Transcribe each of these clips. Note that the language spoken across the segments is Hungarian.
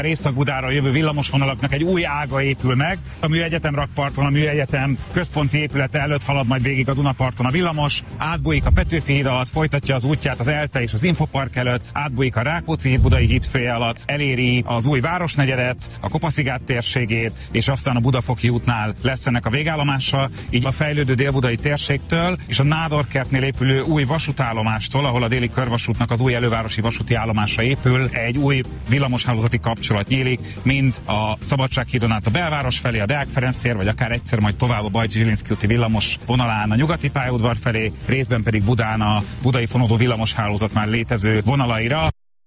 Észak-Budára jövő villamosvonalaknak egy új ága épül meg. A Műegyetem rakparton, a Műegyetem központi épülete előtt halad majd végig a Dunaparton a villamos, átbújik a Petőfi híd alatt, folytatja az útját az ELTE és az Infopark előtt, átbújik a Rákóczi híd Budai hídfője alatt, eléri az új városnegyedet, a Kopaszigát térségét, és aztán a Budafoki útnál lesz ennek a végállomása, így a fejlődő délbudai térségtől és a Nádorkertnél épülő új vasútállomástól, ahol a déli körvasútnak az új elővárosi vasúti állomása épül, egy új villamoshálózati kapcsolat nyílik, mind a Szabadsághídon át a belváros felé, a Deák Ferenc tér, vagy akár egyszer majd tovább a Bajcsy-Zsilinszky úti villamos vonalán a nyugati pályaudvar felé, részben pedig Budán a budai fonódó villamoshálózat már létező vonalaira.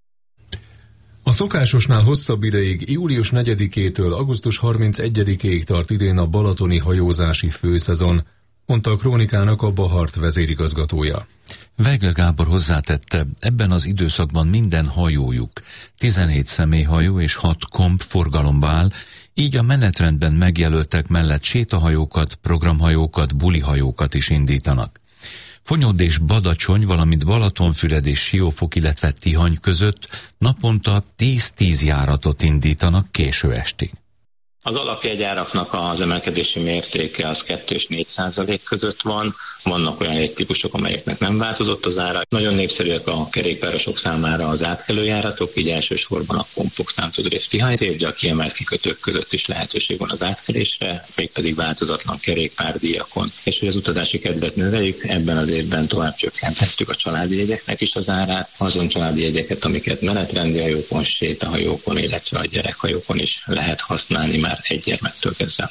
A szokásosnál hosszabb ideig, július 4-től augusztus 31-ig tart idén a balatoni hajózási főszezon, mondta a Krónikának a Bahart vezérigazgatója. Weigl Gábor hozzátette, ebben az időszakban minden hajójuk, 17 személyhajó és 6 komp forgalomba áll, így a menetrendben megjelöltek mellett sétahajókat, programhajókat, bulihajókat is indítanak. Fonyód és Badacsony, valamint Balatonfüred és Siófok, illetve Tihany között naponta 10-10 járatot indítanak késő estig. Az alapjegyáraknak az emelkedési mértéke az 2 és 4% között van. Vannak olyan jegytípusok, amelyeknek nem változott az ára. Nagyon népszerűek a kerékpárosok számára az átkelőjáratok, így elsősorban a Kompok, Számtudrész, Tihany, de a kiemelt kikötők között is lehetőség van az átkelésre, mégpedig változatlan kerékpárdíjakon. És hogy az utazási kedvet növeljük, ebben az évben tovább csökkentettük a családi jegyeknek is az árát, azon családi jegyeket, amiket menetrendi hajókon, sétahajókon, illetve a gyerekhajókon is lehet használni már egy gyermektől kezdve.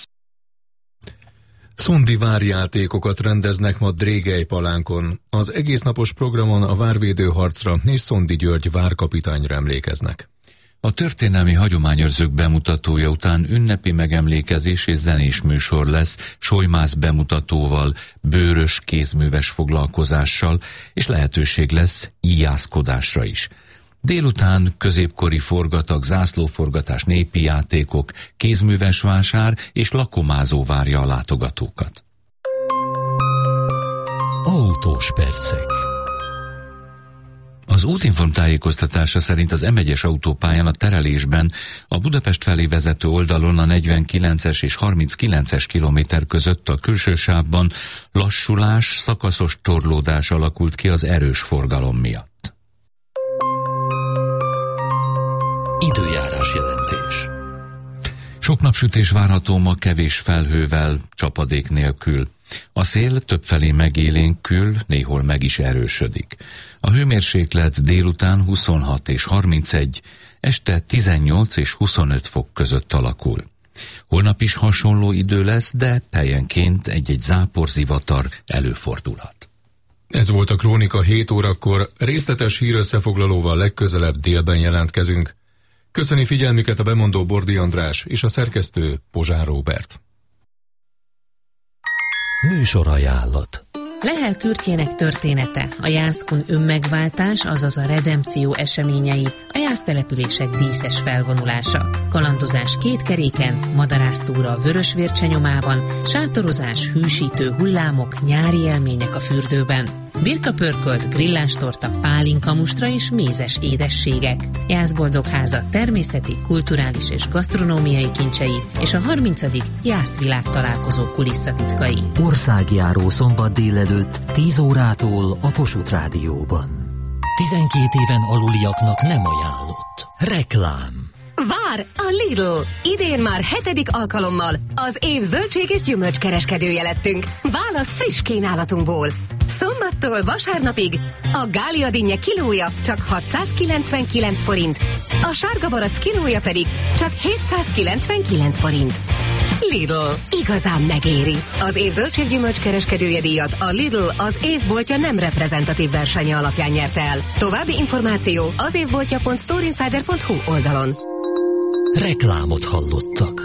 Szondi várjátékokat rendeznek ma Drégelypalánkon. Az egésznapos programon a várvédőharcra és Szondi György várkapitányra emlékeznek. A történelmi hagyományőrzők bemutatója után ünnepi megemlékezés és zenés műsor lesz, solymász bemutatóval, bőrös kézműves foglalkozással, és lehetőség lesz íjászkodásra is. Délután középkori forgatag, zászlóforgatás, népi játékok, kézműves vásár és lakomázó várja a látogatókat. Autós percek. Az Útinform tájékoztatása szerint az M1-es autópályán a terelésben a Budapest felé vezető oldalon a 49-es és 39-es kilométer között a külső sávban lassulás, szakaszos torlódás alakult ki az erős forgalom miatt. Időjárás jelentés. Sok napsütés várható ma kevés felhővel, csapadék nélkül. A szél többfelé megélénkül, néhol meg is erősödik. A hőmérséklet délután 26 és 31, este 18 és 25 fok között alakul. Holnap is hasonló idő lesz, de helyenként egy-egy záporzivatar előfordulhat. Ez volt a Krónika 7 órakor, részletes hírösszefoglalóval legközelebb délben jelentkezünk. Köszöni figyelmüket a bemondó Bordi András és a szerkesztő Pozsár Róbert. Műsorajánlat. Lehel Kürtjének története, a Jászkun önmegváltás, azaz a redempció eseményei, a jásztelepülések díszes felvonulása, kalandozás kétkeréken, madarásztúra a Vörösvércse nyomában, sátorozás, hűsítő hullámok, nyári élmények a fürdőben, birkapörkölt, grillástorta, pálinkamustra és mézes édességek, Jászboldogháza természeti, kulturális és gasztronómiai kincsei és a 30. Jászvilág találkozó kulisszatitkai. Országjáró szombat délelőtt 10 órától a Kossuth Rádióban. 12 éven aluliaknak nem ajánlott. Reklám. Vár a Lidl! Idén már 7. alkalommal az év zöldség és gyümölcskereskedője lettünk. Válasz friss kínálatunkból. Szombattól vasárnapig a Gália dinnye kilója csak 699 forint, a sárga barack kilója pedig csak 799 forint. Lidl, igazán megéri. Az év zöldséggyümölcs kereskedője díjat a Lidl az évboltja nem reprezentatív versenye alapján nyerte el. További információ az évboltja.storeinsider.hu oldalon. Reklámot hallottak.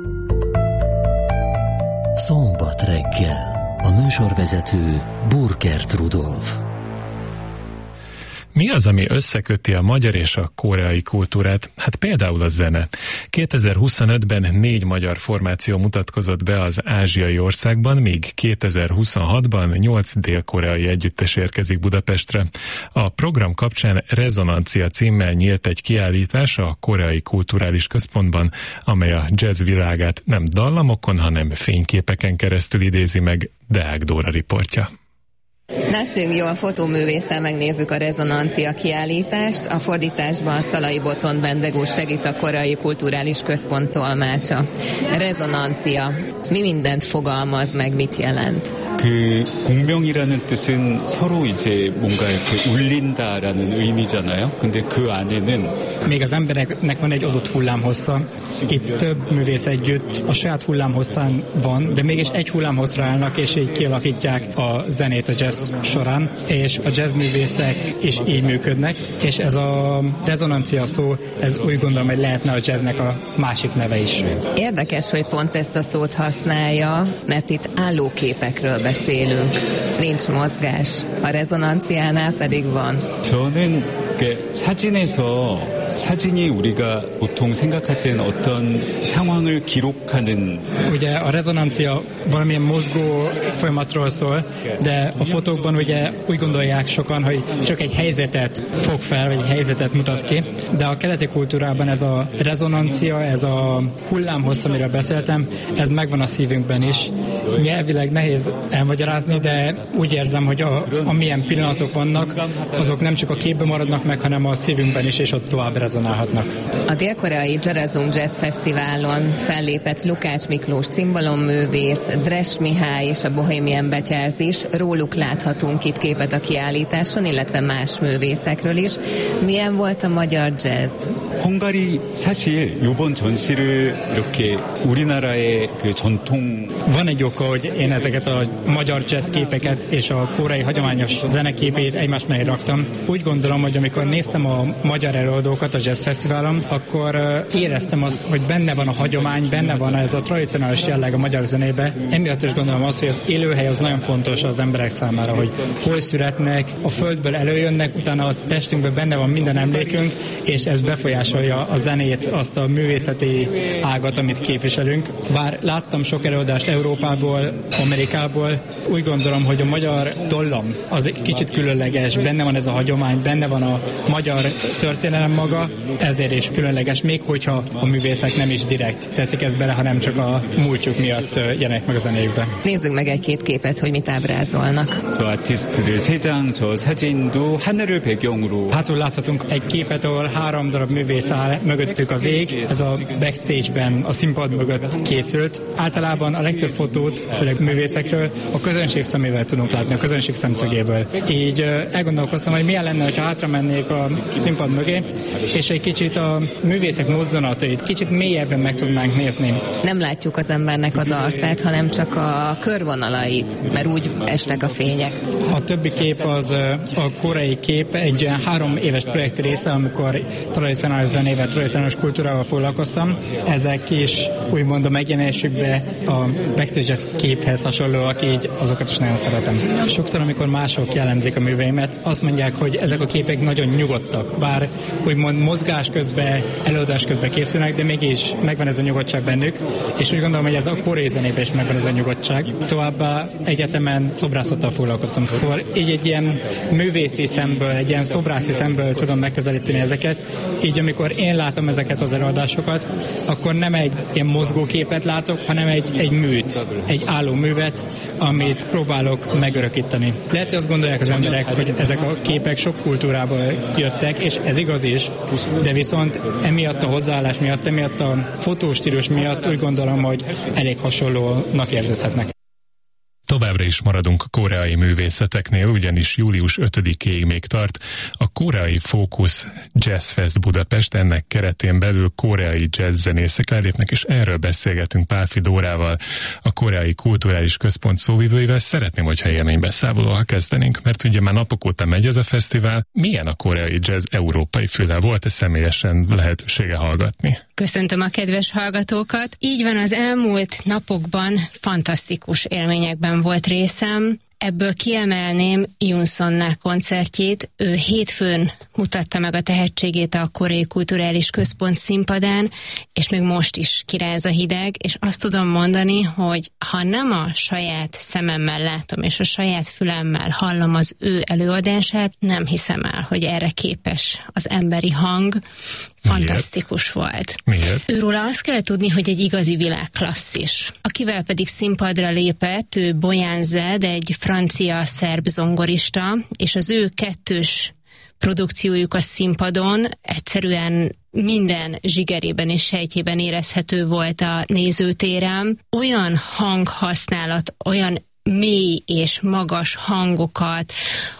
Szombat reggel. A műsorvezető Burkert Rudolf. Mi az, ami összeköti a magyar és a koreai kultúrát? Hát például a zene. 2025-ben 4 magyar formáció mutatkozott be az ázsiai országban, míg 2026-ban 8 dél-koreai együttes érkezik Budapestre. A program kapcsán Rezonancia címmel nyílt egy kiállítás a Koreai Kulturális Központban, amely a jazz világát nem dallamokon, hanem fényképeken keresztül idézi meg. Deák Dóra riportja. Lássunk jó, a fotóművésszel megnézzük a Rezonancia kiállítást. A fordításban Szalai Botond Bendegú segít, a Koreai Kulturális Központ tolmácsa. Rezonancia. Mi mindent fogalmaz meg, mit jelent? 그 공명이라는 뜻은 서로 이제 뭔가 이렇게 울린다라는 의미잖아요. 근데 그 안에는 még az embereknek van egy adott hullámhossza. Itt több művész együtt a saját hullámhosszán van, de mégis egy hullámhosszra állnak, és így kialakítják a zenét a jazz során, és a jazz művészek is így működnek, és ez a rezonancia szó, ez úgy gondolom, hogy lehetne a jazznek a másik neve is. Érdekes, hogy pont ezt a szót használja, mert itt állóképekről beszélünk. Nincs mozgás. A rezonanciánál pedig van. 저는 사진에서 사진이 우리가 보통 생각할 때는 어떤 상황을 기록하는 ugye a rezonancia valamilyen mozgó folyamatról szól, de a fotókban ugye úgy gondolják sokan, hogy csak egy helyzetet fog fel, vagy egy helyzetet mutat ki, de a keleti kultúrában ez a rezonancia, ez a hullámhossz, amiről beszéltem, ez megvan a szívünkben is. Nyelvileg nehéz elmagyarázni, de úgy érzem, hogy amilyen pillanatok vannak, azok nem csak a képben maradnak meg, hanem a szívünkben is, és ott tovább rezonálhatnak. A dél-koreai Jerezoom Jazz Fesztiválon fellépett Lukács Miklós cimbalomművész, Dres Mihály és a Bohemian Betyárz is. Róluk láthatunk itt képet a kiállításon, illetve más művészekről is. Milyen volt a magyar jazz? 헝가리 사실 이번 전시를 이렇게 우리나라의 그 전통 Van egy oka, hogy én ezeket a magyar jazz képeket és a koreai hagyományos zeneképét egymás mellé raktam. Úgy gondolom, hogy amikor néztem a magyar előadókat a Jazz Fesztiválon, akkor éreztem azt, hogy benne van a hagyomány, benne van ez a tradicionális jelleg a magyar zenébe. Emiatt is gondolom azt, hogy az élőhely az nagyon fontos az emberek számára, hogy hol születnek, a földből előjönnek, utána a testünkben benne van minden emlékünk, és ez befolyásolja a zenét, azt a művészeti ágat, amit képviselünk. Bár láttam sok előadást Európából, Amerikából, úgy gondolom, hogy a magyar dallam az egy kicsit különleges, benne van ez a hagyomány, benne van a magyar történelem maga, ezért is különleges, még hogyha a művészek nem is direkt teszik ezt bele, hanem csak a múltjuk miatt jelenik meg a zenéjükbe. Nézzük meg egy-két képet, hogy mit ábrázolnak. 저 아티스트들 3장, 저 사진도 하늘을 배경으로. Hátul láthatunk egy képet, ahol 3 darab művész áll, mögöttük az ég, ez a backstage-ben, a színpad mögött készült. Általában a legtöbb fotót, főleg művészekről, a közönség szemével tudunk látni, a közönség szemszögéből. Így elgondolkoztam, hogy milyen lenne, ha hátra mennék a színpad mögé, és egy kicsit a művészek mozzanatait kicsit mélyebben meg tudnánk nézni. Nem látjuk az embernek az arcát, hanem csak a körvonalait, mert úgy esnek a fények. A többi kép az a koreai kép, egy olyan 3 éves projekt része, amikor tradicionális zenével, tradicionális kultúrával foglalkoztam. Ezek is úgymond a megjelenésükbe a backstage képhez hasonlóak, így azokat is nagyon szeretem. Sokszor, amikor mások jellemzik a műveimet, azt mondják, hogy ezek a képek nagyon nyugodtak, bár úgymond mozgás közben, előadás közben készülnek, de mégis megvan ez a nyugodtság bennük, és úgy gondolom, hogy ez a koreai zenében is megvan ez a nyugodtság. Továbbá egyetemen szobrászattal foglalkoztam. Szóval így egy ilyen művészi szemből, egy ilyen szobrászi szemből tudom megközelíteni ezeket. Így amikor én látom ezeket az előadásokat, akkor nem egy ilyen mozgóképet látok, hanem egy műt, egy álló művet, amit próbálok megörökíteni. Lehet, hogy azt gondolják az emberek, hogy ezek a képek sok kultúrából jöttek, és ez igaz is, de viszont emiatt a hozzáállás miatt, emiatt a fotóstílus miatt úgy gondolom, hogy elég hasonlónak érződhetnek. Továbbra is maradunk koreai művészeteknél, ugyanis július 5-ig még tart a Koreai Fókusz Jazz Fest Budapest. Ennek keretén belül koreai jazzzenészek ellépnek, és erről beszélgetünk Pálffy Dórával, a Koreai Kulturális Központ szóvivőivel. Szeretném, hogyha élménybeszámolóval kezdenénk, mert ugye már napok óta megy ez a fesztivál. Milyen a koreai jazz európai füle? Volt-e személyesen lehetősége hallgatni? Köszöntöm a kedves hallgatókat. Így van, az elmúlt napokban fantasztikus élményekben volt részem. Ebből kiemelném Jonsonnál koncertjét. Ő hétfőn mutatta meg a tehetségét a Koreai Kulturális Központ színpadán, és még most is kiráz a hideg, és azt tudom mondani, hogy ha nem a saját szememmel látom, és a saját fülemmel hallom az ő előadását, nem hiszem el, hogy erre képes az emberi hang. Fantasztikus volt. Miért? Őróla azt kell tudni, hogy egy igazi világklasszis. Akivel pedig színpadra lépett, ő Bojan Zed, egy francia-szerb zongorista, és az ő kettős produkciójuk a színpadon egyszerűen minden zsigerében és sejtjében érezhető volt a nézőtéren. Olyan hanghasználat, olyan mély és magas hangokat,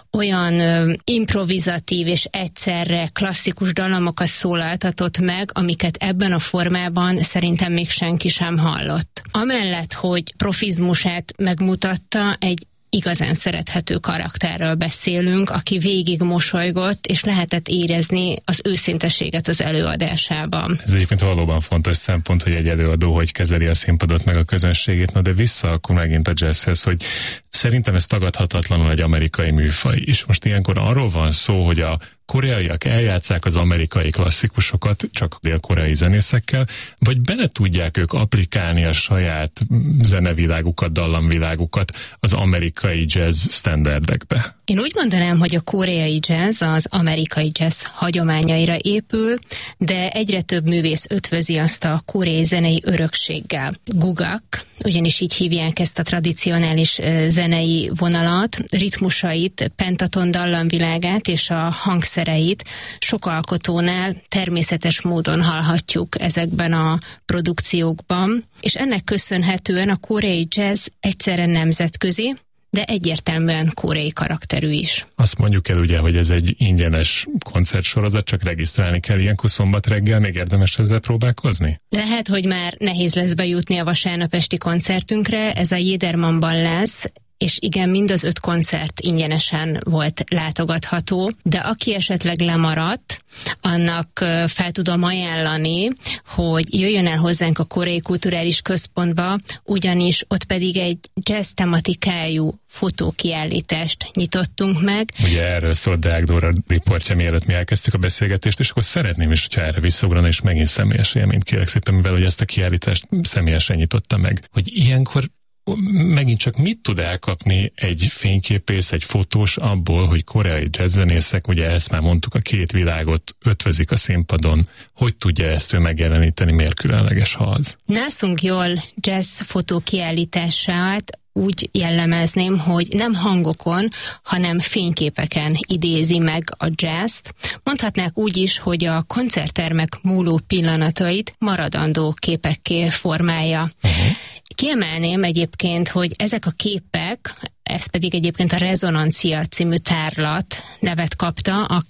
olyan improvizatív és egyszerre klasszikus dalomokat szólaltatott meg, amiket ebben a formában szerintem még senki sem hallott. Amellett, hogy profizmusát megmutatta, egy igazán szerethető karakterről beszélünk, aki végig mosolygott, és lehetett érezni az őszinteséget az előadásában. Ez egyébként valóban fontos szempont, hogy egy előadó hogy kezeli a színpadot meg a közönségét. Na de vissza akkor megint a jazzhez, hogy szerintem ez tagadhatatlanul egy amerikai műfaj. És most ilyenkor arról van szó, hogy a koreaiak eljátszák az amerikai klasszikusokat, csak dél-koreai zenészekkel, vagy bele tudják ők applikálni a saját zenevilágukat, dallamvilágukat az amerikai jazz standardekbe? Én úgy mondanám, hogy a koreai jazz az amerikai jazz hagyományaira épül, de egyre több művész ötvözi azt a koreai zenei örökséggel. Gugak, ugyanis így hívják ezt a tradicionális zenei vonalat, ritmusait, pentaton dallamvilágát és a hangszereit sok alkotónál természetes módon hallhatjuk ezekben a produkciókban, és ennek köszönhetően a koreai jazz egyszerre nemzetközi, de egyértelműen koreai karakterű is. Azt mondjuk el ugye, hogy ez egy ingyenes koncertsorozat, csak regisztrálni kell ilyenkor szombat reggel, még érdemes ezzel próbálkozni? Lehet, hogy már nehéz lesz bejutni a vasárnap esti koncertünkre, ez a Jedermannban lesz, és igen, mind az 5 koncert ingyenesen volt látogatható, de aki esetleg lemaradt, annak fel tudom ajánlani, hogy jöjjön el hozzánk a Koreai Kulturális Központba, ugyanis ott pedig egy jazz tematikájú fotókiállítást nyitottunk meg. Ugye erről szólt Deák Dóra riportja, mielőtt mi elkezdtük a beszélgetést, és akkor szeretném is, hogyha erre visszaugrana, és megint személyes élményt kérek szépen, mivel hogy ezt a kiállítást személyesen nyitotta meg. Hogy ilyenkor megint csak mit tud elkapni egy fényképész, egy fotós abból, hogy koreai jazzzenészek, ugye ezt már mondtuk, a két világot ötvözik a színpadon, hogy tudja ezt ő megjeleníteni, miért különleges, ha az? Násunk jól jazz fotó kiállítását úgy jellemezném, hogy nem hangokon, hanem fényképeken idézi meg a jazzt. Mondhatnák úgy is, hogy a koncerttermek múló pillanatait maradandó képekké formálja. Kiemelném egyébként, hogy ezek a képek, ez pedig egyébként a Rezonancia című tárlat nevet kapta, a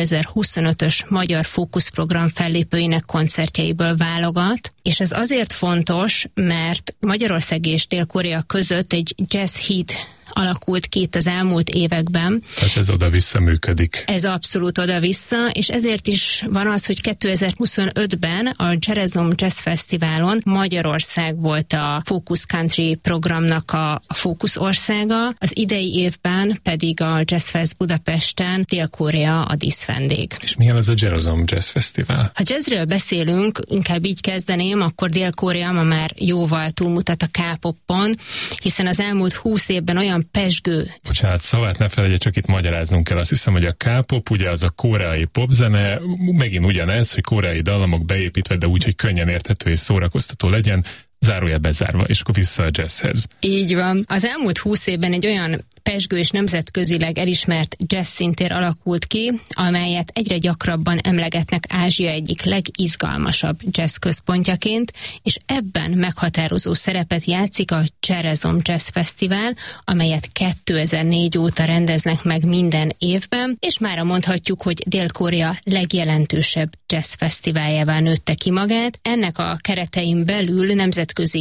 2025-ös Magyar Fókuszprogram fellépőinek koncertjeiből válogat, és ez azért fontos, mert Magyarország és Dél-Korea között egy jazz híd alakult ki itt az elmúlt években. Tehát ez oda-vissza működik. Ez abszolút oda-vissza, és ezért is van az, hogy 2025-ben a Jerezom Jazz Fesztiválon Magyarország volt a Focus Country programnak a fókuszországa, az idei évben pedig a Jazz Fest Budapesten Dél-Korea a díszvendég. És milyen az a Jerezom Jazz Fesztivál? Ha jazzről beszélünk, inkább így kezdeném, akkor Dél-Korea ma már jóval túlmutat a K-popon, hiszen az elmúlt 20 évben olyan pezsgő. Bocsánat, szavát ne felejtje, csak itt magyaráznunk kell. Azt hiszem, hogy a K-pop ugye az a koreai popzene, megint ugyanez, hogy koreai dallamok beépítve, de úgy, hogy könnyen érthető és szórakoztató legyen, zárójel bezárva, és akkor vissza a jazzhez. Így van. Az elmúlt 20 évben egy olyan pezsgő és nemzetközileg elismert jazz szintér alakult ki, amelyet egyre gyakrabban emlegetnek Ázsia egyik legizgalmasabb jazz központjaként, és ebben meghatározó szerepet játszik a Jerezom Jazz Fesztivál, amelyet 2004 óta rendeznek meg minden évben, és mára mondhatjuk, hogy Dél-Korea legjelentősebb jazz fesztiváljává nőtte ki magát. Ennek a keretein belül nemzetközi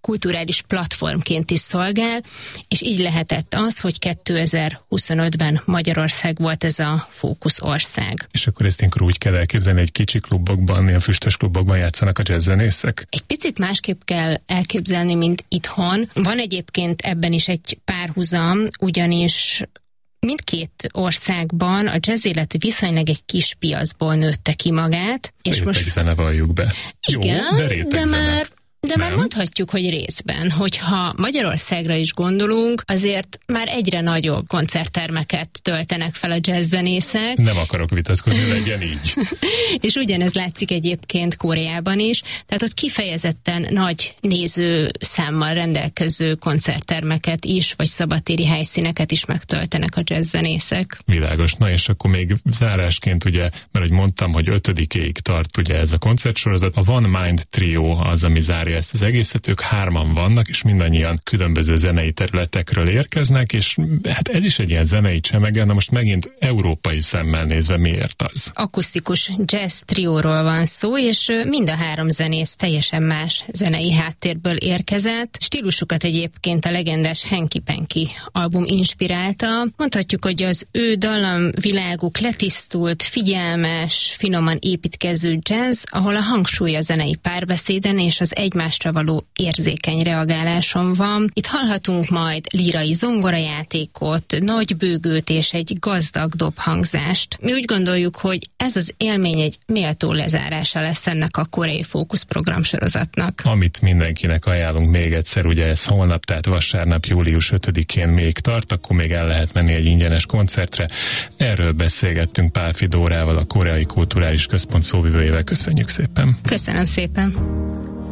kulturális platformként is szolgál, és így lehetett az, hogy 2025-ben Magyarország volt ez a fókuszország. És akkor ezt ilyenkor úgy kell elképzelni, egy kicsi klubokban, ilyen füstös klubokban játszanak a jazzzenészek? Egy picit másképp kell elképzelni, mint itthon. Van egyébként ebben is egy párhuzam, ugyanis mindkét országban a jazzélet viszonylag egy kis piacból nőtte ki magát. És réteg zene, valljuk be. Igen, jó, de réteg zene. De nem? Már mondhatjuk, hogy részben, hogyha Magyarországra is gondolunk, azért már egyre nagyobb koncerttermeket töltenek fel a jazzzenészek. Nem akarok vitatkozni, legyen így. És ugyanez látszik egyébként Koreában is, tehát ott kifejezetten nagy nézőszámmal rendelkező koncerttermeket is, vagy szabadtéri helyszíneket is megtöltenek a jazzzenészek. Világos. Na és akkor még zárásként ugye, mert hogy mondtam, hogy 5-ig tart ugye ez a koncertsorozat. A One Mind Trio az, ami zárja ezt az egészet, ők 3-an vannak, és mindannyian különböző zenei területekről érkeznek, és hát ez is egy ilyen zenei csemege, na most megint európai szemmel nézve miért az? Akusztikus jazz trióról van szó, és mind a 3 zenész teljesen más zenei háttérből érkezett. Stílusukat egyébként a legendás Hanky Panky album inspirálta. Mondhatjuk, hogy az ő dallamviláguk letisztult, figyelmes, finoman építkező jazz, ahol a hangsúly a zenei párbeszéden és az egymásra való érzékeny reagáláson van. Itt hallhatunk majd lírai zongorajátékot, nagy bőgőt és egy gazdag dobhangzást. Mi úgy gondoljuk, hogy ez az élmény egy méltó lezárása lesz ennek a koreai fókuszprogram sorozatnak. Amit mindenkinek ajánlunk még egyszer, ugye ez holnap, tehát vasárnap, július 5-én még tart, akkor még el lehet menni egy ingyenes koncertre. Erről beszélgettünk Pálffy Dórával, a Koreai Kulturális Központ szóvivőjével. Köszönjük szépen! Köszönöm szépen!